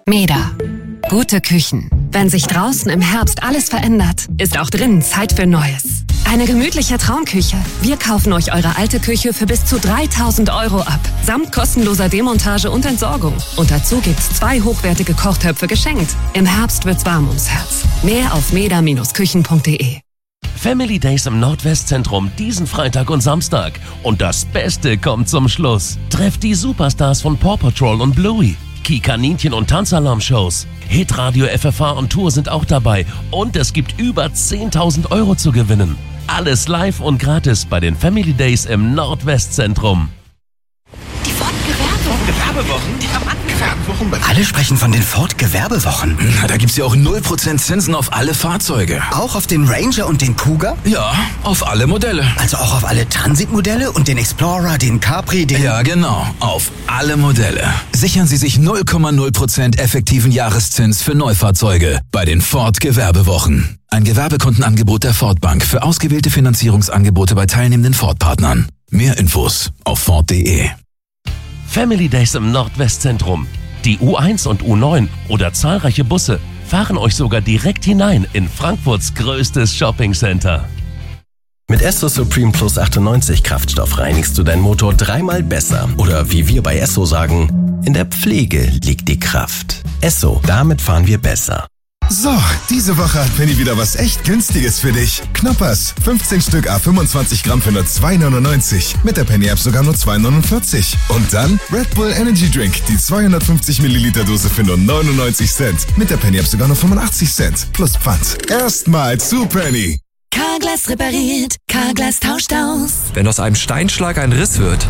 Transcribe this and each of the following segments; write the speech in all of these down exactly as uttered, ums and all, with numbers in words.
Meda. Gute Küchen. Wenn sich draußen im Herbst alles verändert, ist auch drinnen Zeit für Neues. Eine gemütliche Traumküche. Wir kaufen euch eure alte Küche für bis zu dreitausend Euro ab. Samt kostenloser Demontage und Entsorgung. Und dazu gibt's zwei hochwertige Kochtöpfe geschenkt. Im Herbst wird's warm ums Herz. Mehr auf meda Bindestrich küchen punkt de. Family Days im Nordwestzentrum diesen Freitag und Samstag. Und das Beste kommt zum Schluss. Trefft die Superstars von Paw Patrol und Bluey. Ki-Kaninchen und Tanzalarm-Shows. Hitradio F F H und Tour sind auch dabei. Und es gibt über zehntausend Euro zu gewinnen. Alles live und gratis bei den Family Days im Nordwestzentrum. Die Ford-Gewerbewochen. Gewerbewochen? Die Gewerbewochen. Alle sprechen von den Ford-Gewerbewochen. Na, da gibt's ja auch null Prozent Zinsen auf alle Fahrzeuge. Auch auf den Ranger und den Kuga? Ja, auf alle Modelle. Also auch auf alle Transit-Modelle und den Explorer, den Capri, den... Ja, genau. Auf alle Modelle. Sichern Sie sich null Komma null Prozent effektiven Jahreszins für Neufahrzeuge bei den Ford-Gewerbewochen. Ein Gewerbekundenangebot der Ford Bank für ausgewählte Finanzierungsangebote bei teilnehmenden Ford-Partnern. Mehr Infos auf ford punkt de. Family Days im Nordwestzentrum. Die U eins und U neun oder zahlreiche Busse fahren euch sogar direkt hinein in Frankfurts größtes Shoppingcenter. Mit Esso Supreme Plus achtundneunzig Kraftstoff reinigst du deinen Motor dreimal besser. Oder wie wir bei Esso sagen, in der Pflege liegt die Kraft. Esso, damit fahren wir besser. So, diese Woche hat Penny wieder was echt Günstiges für dich. Knoppers, fünfzehn Stück à fünfundzwanzig Gramm für nur zwei neunundneunzig. Mit der Penny App sogar nur zwei neunundvierzig. Und dann Red Bull Energy Drink, die zweihundertfünfzig Milliliter Dose für nur neunundneunzig Cent. Mit der Penny App sogar nur fünfundachtzig Cent. Plus Pfand. Erstmal zu Penny. Carglass repariert, Carglass tauscht aus. Wenn aus einem Steinschlag ein Riss wird,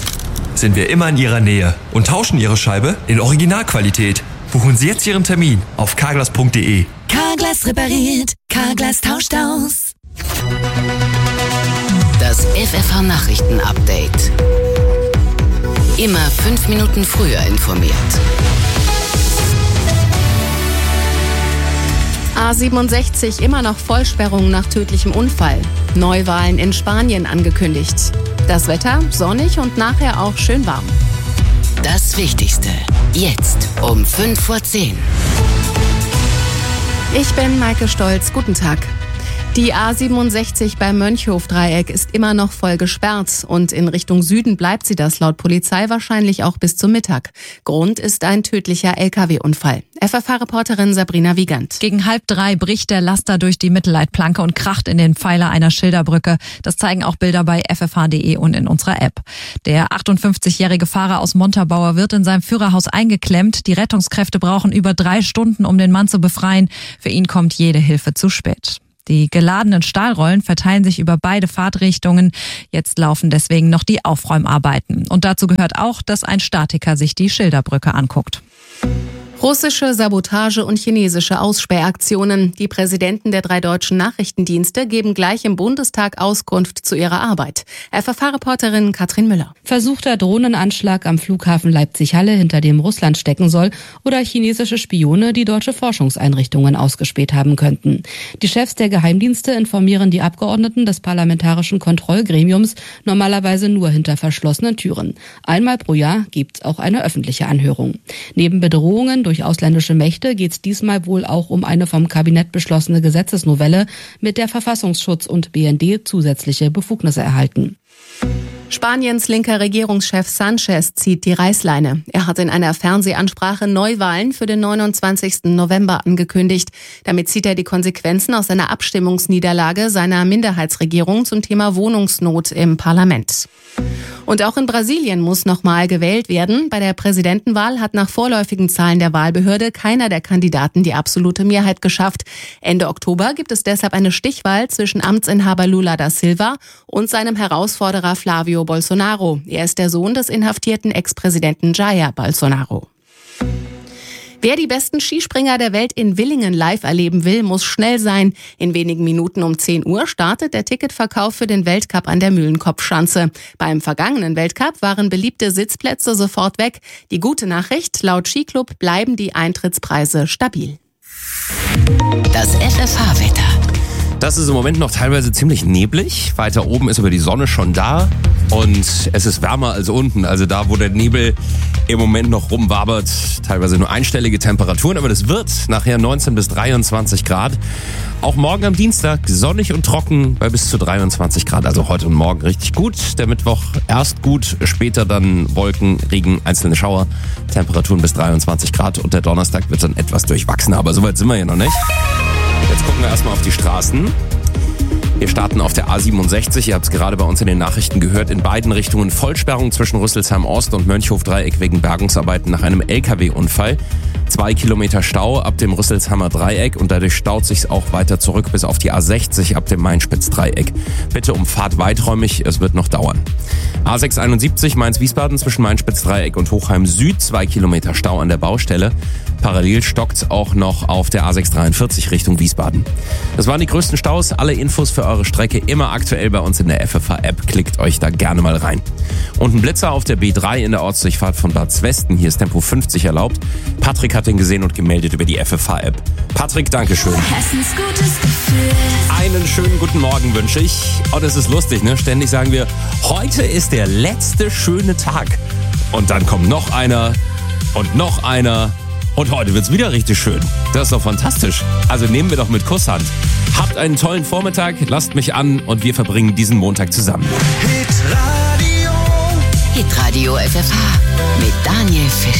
sind wir immer in Ihrer Nähe und tauschen Ihre Scheibe in Originalqualität. Buchen Sie jetzt Ihren Termin auf carglass punkt de. Carglass repariert, Carglass tauscht aus. Das F F H-Nachrichten-Update. Immer fünf Minuten früher informiert. A siebenundsechzig immer noch Vollsperrung nach tödlichem Unfall. Neuwahlen in Spanien angekündigt. Das Wetter sonnig und nachher auch schön warm. Das Wichtigste. Jetzt um fünf vor zehn. Ich bin Maike Stolz. Guten Tag. Die A siebenundsechzig beim Mönchhof-Dreieck ist immer noch voll gesperrt und in Richtung Süden bleibt sie das laut Polizei wahrscheinlich auch bis zum Mittag. Grund ist ein tödlicher L K W-Unfall. F F H-Reporterin Sabrina Wiegand. Gegen halb drei bricht der Laster durch die Mittelleitplanke und kracht in den Pfeiler einer Schilderbrücke. Das zeigen auch Bilder bei f f h punkt de und in unserer App. Der achtundfünfzigjährige Fahrer aus Montabaur wird in seinem Führerhaus eingeklemmt. Die Rettungskräfte brauchen über drei Stunden, um den Mann zu befreien. Für ihn kommt jede Hilfe zu spät. Die geladenen Stahlrollen verteilen sich über beide Fahrtrichtungen. Jetzt laufen deswegen noch die Aufräumarbeiten. Und dazu gehört auch, dass ein Statiker sich die Schilderbrücke anguckt. Russische Sabotage und chinesische Ausspähaktionen. Die Präsidenten der drei deutschen Nachrichtendienste geben gleich im Bundestag Auskunft zu ihrer Arbeit. F F H-Reporterin Katrin Müller. Versuchter Drohnenanschlag am Flughafen Leipzig-Halle, hinter dem Russland stecken soll, oder chinesische Spione, die deutsche Forschungseinrichtungen ausgespäht haben könnten. Die Chefs der Geheimdienste informieren die Abgeordneten des Parlamentarischen Kontrollgremiums normalerweise nur hinter verschlossenen Türen. Einmal pro Jahr gibt's auch eine öffentliche Anhörung. Neben Bedrohungen durch Durch ausländische Mächte geht es diesmal wohl auch um eine vom Kabinett beschlossene Gesetzesnovelle, mit der Verfassungsschutz und B N D zusätzliche Befugnisse erhalten. Spaniens linker Regierungschef Sanchez zieht die Reißleine. Er hat in einer Fernsehansprache Neuwahlen für den neunundzwanzigsten November angekündigt. Damit zieht er die Konsequenzen aus seiner Abstimmungsniederlage seiner Minderheitsregierung zum Thema Wohnungsnot im Parlament. Und auch in Brasilien muss nochmal gewählt werden. Bei der Präsidentenwahl hat nach vorläufigen Zahlen der Wahlbehörde keiner der Kandidaten die absolute Mehrheit geschafft. Ende Oktober gibt es deshalb eine Stichwahl zwischen Amtsinhaber Lula da Silva und seinem Herausforderer Flavio Bolsonaro. Er ist der Sohn des inhaftierten Ex-Präsidenten Jair Bolsonaro. Wer die besten Skispringer der Welt in Willingen live erleben will, muss schnell sein. In wenigen Minuten um zehn Uhr startet der Ticketverkauf für den Weltcup an der Mühlenkopfschanze. Beim vergangenen Weltcup waren beliebte Sitzplätze sofort weg. Die gute Nachricht, laut Skiclub bleiben die Eintrittspreise stabil. Das F F H-Wetter. Das ist im Moment noch teilweise ziemlich neblig. Weiter oben ist aber die Sonne schon da und es ist wärmer als unten. Also da, wo der Nebel im Moment noch rumwabert, teilweise nur einstellige Temperaturen. Aber das wird nachher neunzehn bis dreiundzwanzig Grad. Auch morgen am Dienstag sonnig und trocken bei bis zu dreiundzwanzig Grad. Also heute und morgen richtig gut. Der Mittwoch erst gut, später dann Wolken, Regen, einzelne Schauer. Temperaturen bis dreiundzwanzig Grad und der Donnerstag wird dann etwas durchwachsener. Aber soweit sind wir hier noch nicht. Jetzt gucken wir erstmal auf die Straßen. Wir starten auf der A siebenundsechzig, ihr habt es gerade bei uns in den Nachrichten gehört, in beiden Richtungen Vollsperrung zwischen Rüsselsheim Ost und Mönchhof-Dreieck wegen Bergungsarbeiten nach einem L K W-Unfall. Zwei Kilometer Stau ab dem Rüsselsheimer Dreieck und dadurch staut sich's auch weiter zurück bis auf die A sechzig ab dem Mainspitz-Dreieck. Bitte umfahrt weiträumig, es wird noch dauern. A sechshunderteinundsiebzig Mainz-Wiesbaden zwischen Mainspitz-Dreieck und Hochheim Süd, zwei Kilometer Stau an der Baustelle. Parallel stockt's auch noch auf der A sechshundertdreiundvierzig Richtung Wiesbaden. Das waren die größten Staus. Alle Infos für eure Strecke immer aktuell bei uns in der F F H-App. Klickt euch da gerne mal rein. Und ein Blitzer auf der B drei in der Ortsdurchfahrt von Bad Zwesten. Hier ist Tempo fünfzig erlaubt. Patrick hat den gesehen und gemeldet über die F F H-App. Patrick, dankeschön. Hessens gutes Gefühl. Einen schönen guten Morgen wünsche ich. Und es ist lustig, ne? Ständig sagen wir, heute ist der letzte schöne Tag. Und dann kommt noch einer und noch einer. Und heute wird's wieder richtig schön. Das ist doch fantastisch. Also nehmen wir doch mit Kusshand. Habt einen tollen Vormittag, lasst mich an und wir verbringen diesen Montag zusammen. Hitradio Hitradio F F H mit Daniel Fisch.